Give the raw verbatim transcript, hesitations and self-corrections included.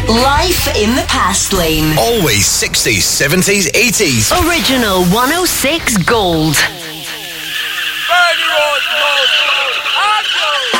Life in the Past Lane. Always sixties, seventies, eighties. Original one oh six Gold.